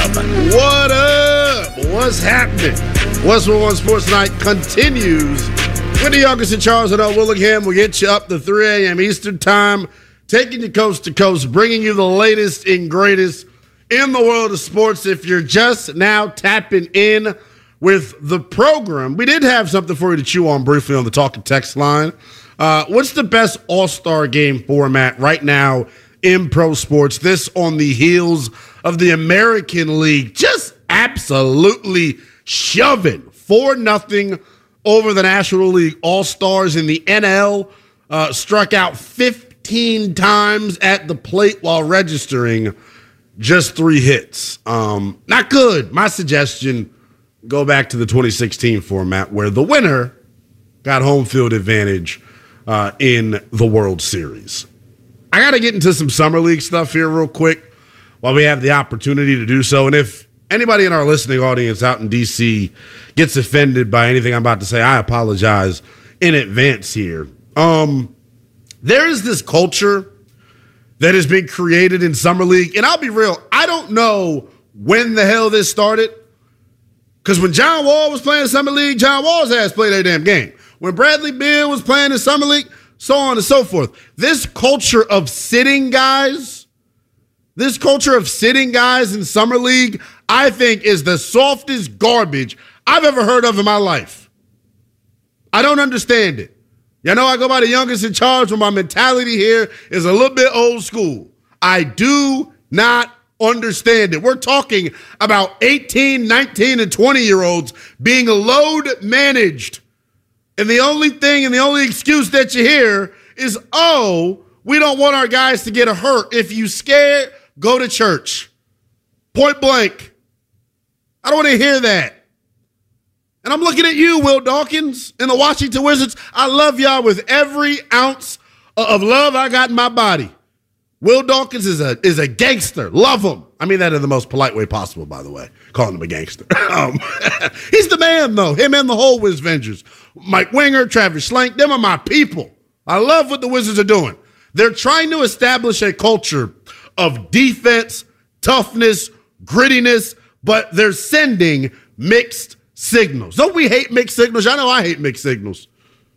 What up? What's happening? What's with One Sports Night continues with the youngest in Charles and Willingham. We'll get you up to 3 a.m. Eastern Time, taking you coast to coast, bringing you the latest and greatest in the world of sports. If you're just now tapping in with the program, we did have something for you to chew on briefly on the talk and text line. What's the best all-star game format right now in pro sports? This on the heels of the American League just absolutely shoving 4-0 over the National League All-Stars in the NL. Struck out 15 times at the plate while registering just 3 hits. Not good. My suggestion, go back to the 2016 format where the winner got home field advantage in the World Series. I got to get into some Summer League stuff here real quick while we have the opportunity to do so. And if anybody in our listening audience out in D.C. gets offended by anything I'm about to say, I apologize in advance here. There is this culture that has been created in Summer League. And I'll be real, I don't know when the hell this started. Because when John Wall was playing Summer League, John Wall's ass played that damn game. When Bradley Beal was playing in Summer League, so on and so forth. This culture of sitting guys in Summer League, I think is the softest garbage I've ever heard of in my life. I don't understand it. You know, I go by the youngest in charge when my mentality here is a little bit old school. I do not understand it. We're talking about 18, 19, and 20-year-olds being load managed. And the only thing and the only excuse that you hear is, oh, we don't want our guys to get hurt. If you scared, go to church. Point blank. I don't want to hear that. And I'm looking at you, Will Dawkins, and the Washington Wizards. I love y'all with every ounce of love I got in my body. Will Dawkins is a gangster. Love him. I mean that in the most polite way possible, by the way, calling him a gangster. He's the man, though. Him and the whole Wizvengers. Mike Winger, Travis Schlenk, them are my people. I love what the Wizards are doing. They're trying to establish a culture of defense, toughness, grittiness, but they're sending mixed signals. Don't we hate mixed signals? I know I hate mixed signals.